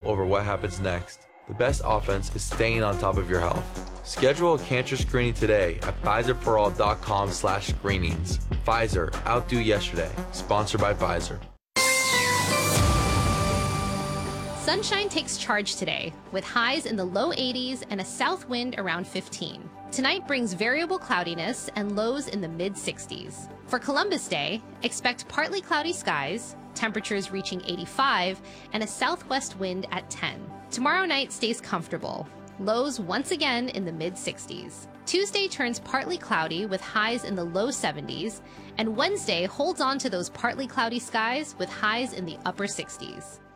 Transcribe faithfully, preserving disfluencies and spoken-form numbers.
over what happens next. The best offense is staying on top of your health. Schedule a cancer screening today at Pfizer For All dot com slash screenings. Pfizer, outdo yesterday. Sponsored by Pfizer. Sunshine takes charge today, with highs in the low eighties and a south wind around fifteen. Tonight brings variable cloudiness and lows in the mid sixties. For Columbus Day, expect partly cloudy skies, temperatures reaching eighty-five, and a southwest wind at ten. Tomorrow night stays comfortable, lows once again in the mid sixties. Tuesday turns partly cloudy with highs in the low seventies, and Wednesday holds on to those partly cloudy skies with highs in the upper sixties.